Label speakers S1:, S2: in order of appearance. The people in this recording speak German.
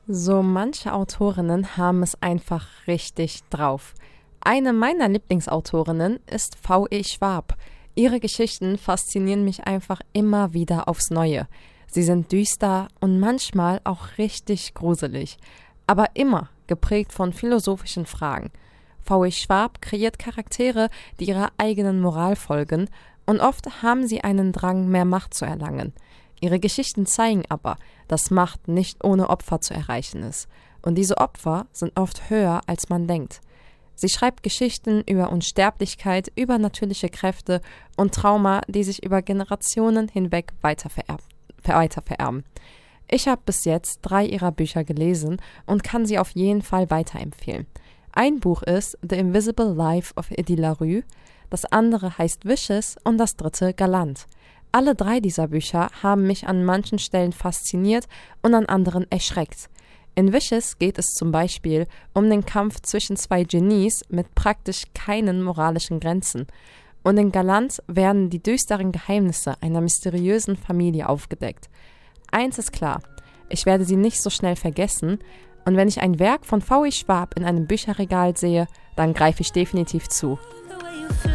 S1: So manche Autorinnen haben es einfach richtig drauf. Eine meiner Lieblingsautorinnen ist V.E. Schwab. Ihre Geschichten faszinieren mich einfach immer wieder aufs Neue. Sie sind düster und manchmal auch richtig gruselig, aber immer geprägt von philosophischen Fragen. V.E. Schwab kreiert Charaktere, die ihrer eigenen Moral folgen, und oft haben sie einen Drang, mehr Macht zu erlangen. Ihre Geschichten zeigen aber, dass Macht nicht ohne Opfer zu erreichen ist. Und diese Opfer sind oft höher, als man denkt. Sie schreibt Geschichten über Unsterblichkeit, übernatürliche Kräfte und Trauma, die sich über Generationen hinweg weitervererben. Ich habe bis jetzt 3 ihrer Bücher gelesen und kann sie auf jeden Fall weiterempfehlen. Ein Buch ist The Invisible Life of Eddie LaRue, das andere heißt Vicious und das dritte Galant. Alle 3 dieser Bücher haben mich an manchen Stellen fasziniert und an anderen erschreckt. In Vicious geht es zum Beispiel um den Kampf zwischen 2 Genies mit praktisch keinen moralischen Grenzen. Und in Galant werden die düsteren Geheimnisse einer mysteriösen Familie aufgedeckt. Eins ist klar, ich werde sie nicht so schnell vergessen, und wenn ich ein Werk von V.E. Schwab in einem Bücherregal sehe, dann greife ich definitiv zu.